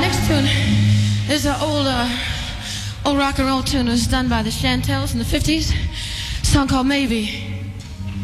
Next tune is an old rock and roll tune. It was done by the Chantels in the 50s. A song called Maybe.